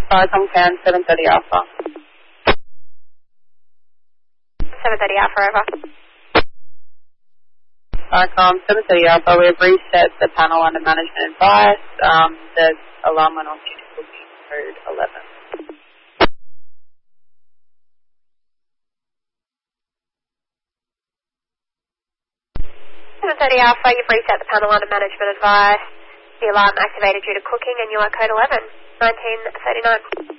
Comcan 730 Alpha. 730 Alpha, over. Com 730 Alpha, we've reset the panel under management advice. The alarm went off due to booking code 11. 730 Alpha, you've reset the panel under management advice. The alarm activated due to cooking and you are code 11, 1939.